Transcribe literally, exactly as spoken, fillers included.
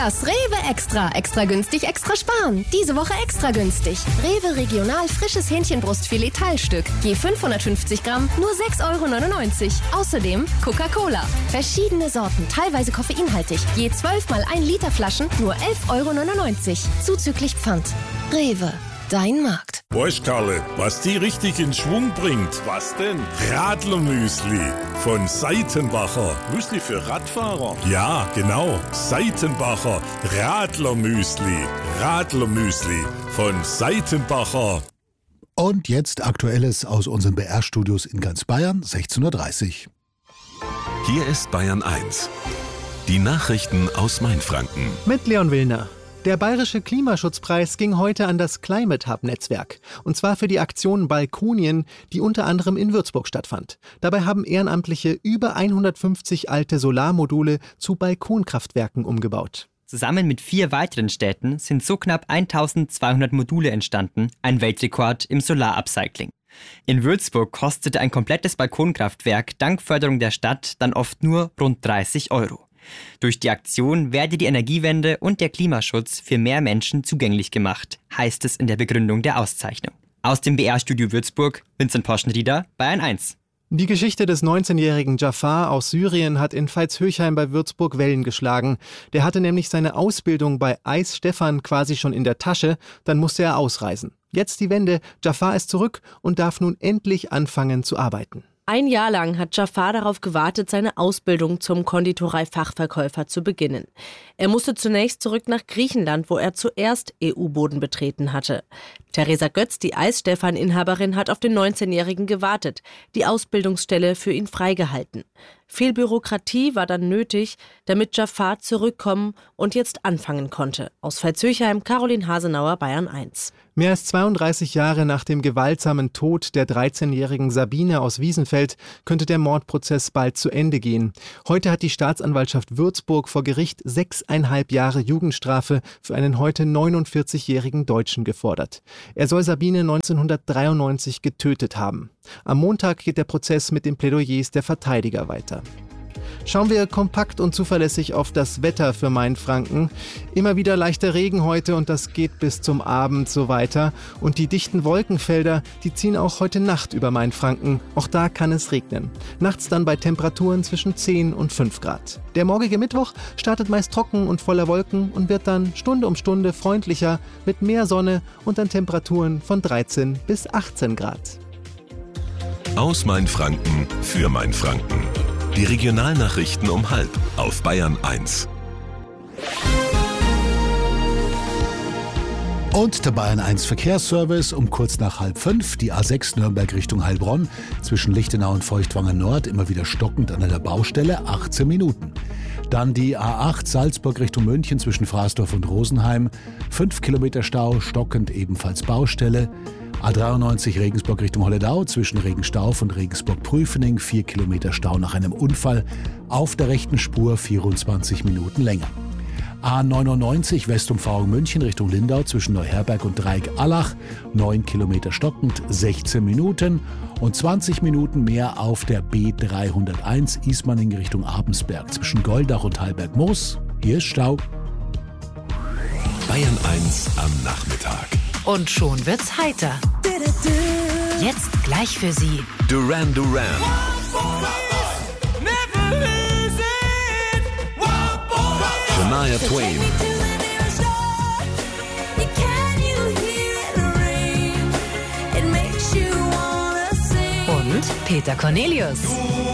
Das Rewe Extra. Extra günstig, extra sparen. Diese Woche extra günstig. Rewe Regional frisches Hähnchenbrustfilet Teilstück. Je fünfhundertfünfzig Gramm, nur sechs Euro neunundneunzig. Außerdem Coca-Cola. Verschiedene Sorten, teilweise koffeinhaltig. Je zwölf mal ein Liter Flaschen, nur elf Euro neunundneunzig. Zuzüglich Pfand. Rewe. Dein Markt. Weißt, Karle, was die richtig in Schwung bringt? Was denn? Radlermüsli von Seitenbacher. Müsli für Radfahrer? Ja, genau. Seitenbacher Radlermüsli. Radlermüsli von Seitenbacher. Und jetzt Aktuelles aus unseren B R-Studios in ganz Bayern, sechzehn Uhr dreißig. Hier ist Bayern eins. Die Nachrichten aus Mainfranken. Mit Leon Willner. Der Bayerische Klimaschutzpreis ging heute an das Climate Hub-Netzwerk. Und zwar für die Aktion Balkonien, die unter anderem in Würzburg stattfand. Dabei haben Ehrenamtliche über hundertfünfzig alte Solarmodule zu Balkonkraftwerken umgebaut. Zusammen mit vier weiteren Städten sind so knapp eintausendzweihundert Module entstanden, ein Weltrekord im Solarupcycling. In Würzburg kostete ein komplettes Balkonkraftwerk dank Förderung der Stadt dann oft nur rund dreißig Euro. Durch die Aktion werde die Energiewende und der Klimaschutz für mehr Menschen zugänglich gemacht, heißt es in der Begründung der Auszeichnung. Aus dem B R-Studio Würzburg, Vincent Poschenrieder, Bayern eins. Die Geschichte des neunzehnjährigen Jafar aus Syrien hat in Veitshöchheim bei Würzburg Wellen geschlagen. Der hatte nämlich seine Ausbildung bei Eis Stefan quasi schon in der Tasche, dann musste er ausreisen. Jetzt die Wende, Jafar ist zurück und darf nun endlich anfangen zu arbeiten. Ein Jahr lang hat Jafar darauf gewartet, seine Ausbildung zum Konditoreifachverkäufer zu beginnen. Er musste zunächst zurück nach Griechenland, wo er zuerst E U-Boden betreten hatte. Theresa Götz, die Eis-Stefan-Inhaberin, hat auf den neunzehnjährigen gewartet, die Ausbildungsstelle für ihn freigehalten. Viel Bürokratie war dann nötig, damit Jafar zurückkommen und jetzt anfangen konnte. Aus Veitshöchheim, Caroline Hasenauer, Bayern eins. Mehr als zweiunddreißig Jahre nach dem gewaltsamen Tod der dreizehnjährigen Sabine aus Wiesenfeld könnte der Mordprozess bald zu Ende gehen. Heute hat die Staatsanwaltschaft Würzburg vor Gericht sechseinhalb Jahre Jugendstrafe für einen heute neunundvierzigjährigen Deutschen gefordert. Er soll Sabine neunzehnhundertdreiundneunzig getötet haben. Am Montag geht der Prozess mit den Plädoyers der Verteidiger weiter. Schauen wir kompakt und zuverlässig auf das Wetter für Mainfranken. Immer wieder leichter Regen heute und das geht bis zum Abend so weiter. Und die dichten Wolkenfelder, die ziehen auch heute Nacht über Mainfranken. Auch da kann es regnen. Nachts dann bei Temperaturen zwischen zehn und fünf Grad. Der morgige Mittwoch startet meist trocken und voller Wolken und wird dann Stunde um Stunde freundlicher mit mehr Sonne und dann Temperaturen von dreizehn bis achtzehn Grad. Aus Mainfranken für Mainfranken. Die Regionalnachrichten um halb auf Bayern eins. Und der Bayern eins Verkehrsservice um kurz nach halb fünf. Die A sechs Nürnberg Richtung Heilbronn zwischen Lichtenau und Feuchtwanger Nord immer wieder stockend an einer Baustelle, achtzehn Minuten. Dann die A acht Salzburg Richtung München zwischen Fraßdorf und Rosenheim, fünf Kilometer Stau, stockend ebenfalls Baustelle. A dreiundneunzig Regensburg Richtung Holledau zwischen Regenstauf und Regensburg-Prüfening, vier Kilometer Stau nach einem Unfall. Auf der rechten Spur vierundzwanzig Minuten länger. A neunundneunzig Westumfahrung München Richtung Lindau zwischen Neuherberg und Dreieck-Allach, neun Kilometer stockend, sechzehn Minuten. Und zwanzig Minuten mehr auf der B dreihunderteins Ismaning Richtung Abensberg zwischen Goldach und Heilberg-Moos. Hier ist Stau. Bayern eins am Nachmittag. Und schon wird's heiter. Jetzt gleich für Sie Duran Duran. Shania Twain. und Peter Cornelius.